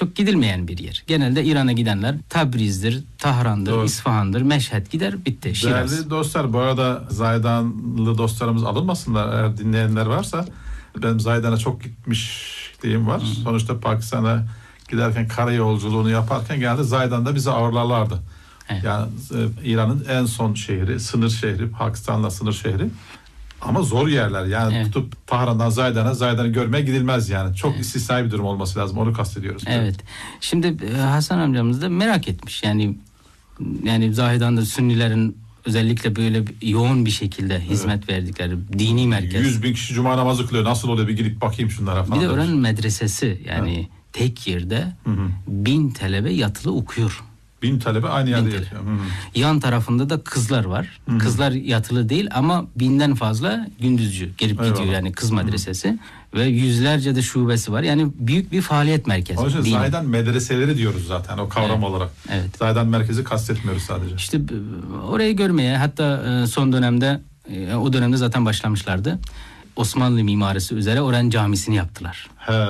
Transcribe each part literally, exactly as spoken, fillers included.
çok gidilmeyen bir yer. Genelde İran'a gidenler Tabriz'dir, Tahran'dır, Doğru. İsfahan'dır, Meşhed gider, bitti. Şiraz. Değerli dostlar, bu arada Zaydanlı dostlarımız alınmasınlar eğer dinleyenler varsa. Benim Zaydan'a çok gitmişliğim var. Hmm. Sonuçta Pakistan'a giderken kara yolculuğunu yaparken genelde Zaydan'da bizi ağırlarlardı. Evet. Yani e, İran'ın en son şehri, sınır şehri, Pakistan'la sınır şehri. Ama zor yerler yani, evet. Tutup Tahran'dan Zaydan'a, Zaydan'ı görmeye gidilmez yani. Çok evet. istisnai bir durum olması lazım, onu kastediyoruz. Evet. Tabii. Şimdi Hasan amcamız da merak etmiş yani yani Zaydan'da Sünnilerin özellikle böyle yoğun bir şekilde hizmet evet. verdikleri dini merkez. Yüz bin kişi cuma namazı kılıyor, nasıl oluyor bir gidip bakayım şunlara falan. Bir de oranın medresesi yani evet. tek yerde hı hı. bin talebe yatılı okuyor. Bin talebe aynı yerde yatıyor. Yan tarafında da kızlar var. Hı-hı. Kızlar yatılı değil ama binden fazla gündüzcü gelip Eyvallah. gidiyor yani kız medresesi. Hı-hı. Ve yüzlerce de şubesi var. Yani büyük bir faaliyet merkezi. O yüzden Zaydan medreseleri diyoruz zaten o kavram evet. olarak. Evet. Zaydan merkezi kastetmiyoruz sadece. İşte orayı görmeye, hatta son dönemde, o dönemde zaten başlamışlardı. Osmanlı mimarisi üzere oranın camisini yaptılar. He.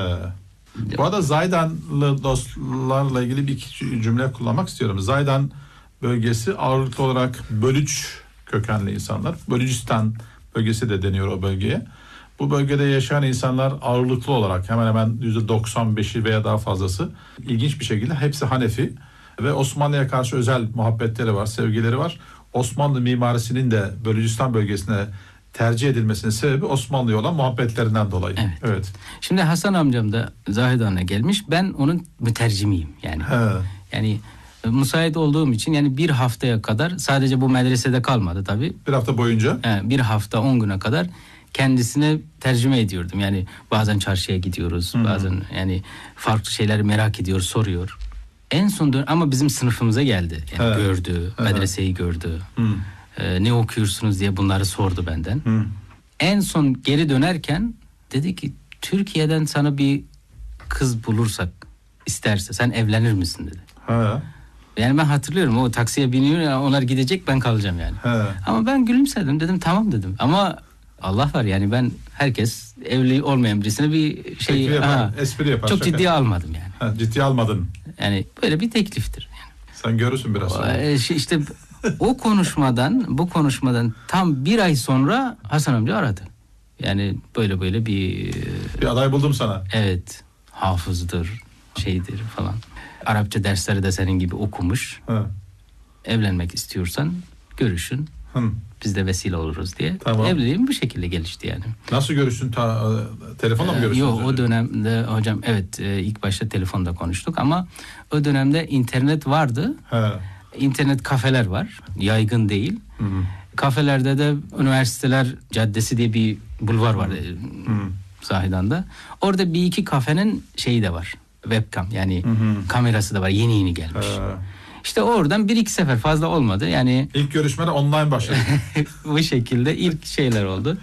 Bu arada Zaydanlı dostlarla ilgili bir iki cümle kullanmak istiyorum. Zaydan bölgesi ağırlıklı olarak Bölüç kökenli insanlar. Bölücistan bölgesi de deniyor o bölgeye. Bu bölgede yaşayan insanlar ağırlıklı olarak hemen hemen yüzde doksan beşi veya daha fazlası ilginç bir şekilde hepsi Hanefi ve Osmanlı'ya karşı özel muhabbetleri var, sevgileri var. Osmanlı mimarisinin de Bölücistan bölgesine tercih edilmesinin sebebi Osmanlı'ya olan muhabbetlerinden dolayı. Evet. evet. Şimdi Hasan amcam da Zaydan'a gelmiş. Ben onun mütercimiyim yani. He. Yani müsait olduğum için yani bir haftaya kadar, sadece bu medresede kalmadı tabii. Bir hafta boyunca? He, bir hafta on güne kadar kendisine tercüme ediyordum. Yani bazen çarşıya gidiyoruz, Hı-hı. bazen yani farklı şeyleri merak ediyor, soruyor. En son dön- ama bizim sınıfımıza geldi. Yani He. gördü, He. medreseyi gördü. Hı. Ee, ne okuyorsunuz diye bunları sordu benden. Hı. En son geri dönerken dedi ki, Türkiye'den sana bir kız bulursak isterse sen evlenir misin dedi. Ha. Yani ben hatırlıyorum, o taksiye biniyor, onlar gidecek, ben kalacağım yani. Ha. Ama ben gülümsedim, dedim tamam dedim. Ama Allah var yani, ben herkes evli olmayan birisine bir şey yapar, ha, espri yapar. Çok şaka. ciddiye almadım yani. Ha, ciddiye almadın. Yani böyle bir tekliftir yani. Sen görürsün biraz sonra. Ee, işte o konuşmadan, bu konuşmadan tam bir ay sonra Hasan amca aradı. Yani böyle böyle bir... Bir aday buldum sana. Evet. Hafızdır, şeydir falan. Arapça dersleri de senin gibi okumuş. Hı. Evlenmek istiyorsan görüşün. Hı. Biz de vesile oluruz diye. Tamam. Evliliğim bu şekilde gelişti yani. Nasıl görüştün? Ta, telefonla mı görüştünüz? Yok, o dönemde hocam evet ilk başta telefonda konuştuk ama o dönemde internet vardı. He. İnternet kafeler var. Yaygın değil. Hı hı. Kafelerde de Üniversiteler Caddesi diye bir bulvar var. Hı hı. Zahidan'da. Orada bir iki kafenin şeyi de var. Webcam yani hı hı. kamerası da var. Yeni yeni gelmiş. He. İşte oradan bir iki sefer, fazla olmadı. Yani ilk görüşmede online başladı. Bu şekilde ilk şeyler oldu.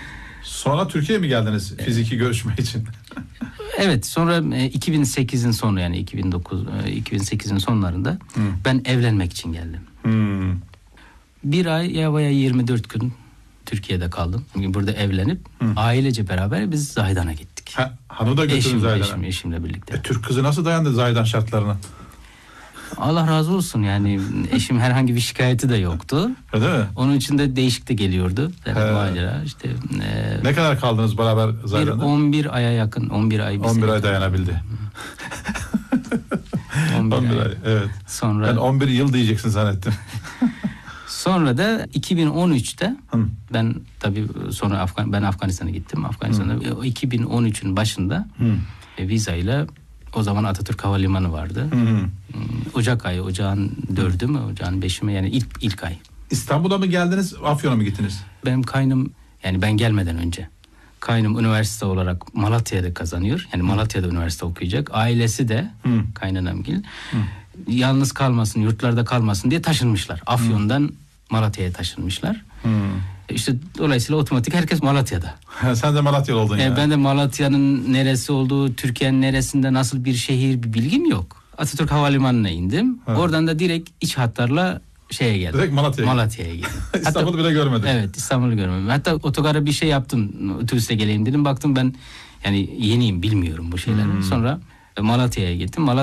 Sonra Türkiye'ye mi geldiniz fiziki görüşme için? Evet, sonra iki bin sekizin sonu, yani iki bin dokuz iki bin sekizin sonlarında hmm. ben evlenmek için geldim. Hmm. Bir ay ya veya yirmi dört gün Türkiye'de kaldım. Burada evlenip hmm. ailece beraber biz Zaydan'a gittik. Ha, hanı da götürdün Zaydan'a. Eşim, eşimle birlikte. E, Türk kızı nasıl dayandı Zaydan şartlarına? Allah razı olsun yani, eşim herhangi bir şikayeti de yoktu. Öyle mi? Onun için de değişik de geliyordu. Yani macera işte. E, ne kadar kaldınız beraber Zaydan'da? on bir aya yakın, on bir ay. on bir ay dayanabildi. on bir, on bir ay. ay, evet. Sonra ben on bir yıl diyeceksin zannettim. Sonra da iki bin on üçte Hı. ben tabii sonra Afgan ben Afganistan'a gittim. Afganistan'da Hı. iki bin on üçün başında e, viza ile, o zaman Atatürk Havalimanı vardı. Hı hı. Ocak ayı, ocağın dördü mü, ocağın beşi mi, yani ilk ilk ay. İstanbul'a mı geldiniz, Afyon'a mı gittiniz? Benim kaynım, yani ben gelmeden önce kaynım üniversite olarak Malatya'da kazanıyor. Yani Malatya'da üniversite okuyacak. Ailesi de hı. kaynanamgil hı. yalnız kalmasın, yurtlarda kalmasın diye taşınmışlar. Afyon'dan hı. Malatya'ya taşınmışlar. Hı. İşte dolayısıyla otomatik herkes Malatya'da. Sen de Malatyalı oldun e, ya. Ben de Malatya'nın neresi olduğu, Türkiye'nin neresinde nasıl bir şehir, bir bilgim yok. Atatürk Havalimanı'na indim. Ha. Oradan da direkt iç hatlarla şeye geldim. Direkt Malatya'ya, Malatya'ya geldim. İstanbul'u bile görmedim. Evet, İstanbul'u görmedim. Hatta otogara bir şey yaptım. Otobüste geleyim dedim. Baktım ben yani yeniyim, bilmiyorum bu şeyleri. Hmm. Sonra Malatya'ya gittim. Malat